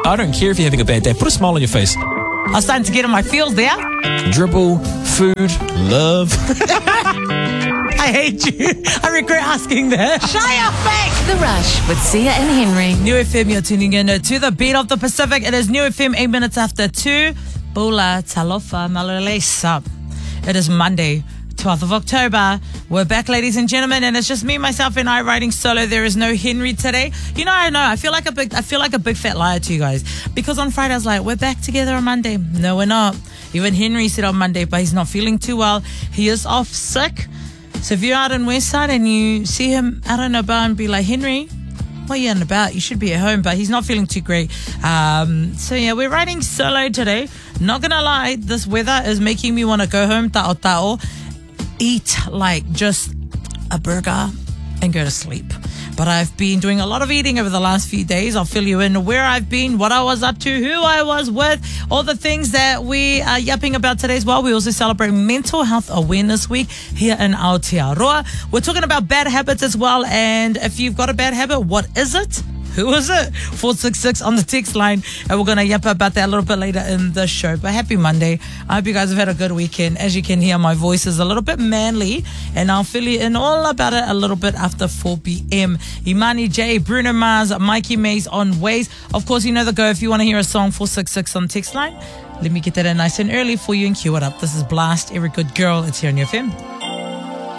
I don't care if you're having a bad day. Put a smile on your face. I was starting to get in my feels there. Dribble, food, love. I hate you. I regret asking that. Shut your face. The Rush with Sia and Henry. New FM, you're tuning in to the beat of the Pacific. It is New FM, 8 minutes after 2. Bula Talofa Malalesa. It is Monday, 12th of October. We're back, ladies and gentlemen, and it's just me, myself, and I riding solo. There is no Henry today. You know, I feel like a big fat liar to you guys, because on Friday I was like, we're back together on Monday. No, we're not. Even Henry said on Monday, but he's not feeling too well. He is off sick. So if you're out in Westside and you see him out and about and be like, Henry, what are you out and about? You should be at home, but he's not feeling too great. So yeah, we're riding solo today. Not gonna lie, this weather is making me want to go home, ta'o, eat like just a burger and go to sleep. But I've been doing a lot of eating over the last few days. I'll fill you in where I've been, what I was up to, who I was with, all the things that we are yapping about today as well. We also celebrate Mental Health Awareness Week here in Aotearoa. We're talking about bad habits as well. And if you've got a bad habit, what is it? Who is it? 466 on the text line. And we're going to yap about that a little bit later in the show. But happy Monday. I hope you guys have had a good weekend. As you can hear, my voice is a little bit manly. And I'll fill you in all about it a little bit after 4 p.m. Imani J, Bruno Mars, Mikey Mays on Ways. Of course, you know the go. If you want to hear a song, 466 on the text line. Let me get that in nice and early for you and cue it up. This is Blast, Every Good Girl. It's here on your FM.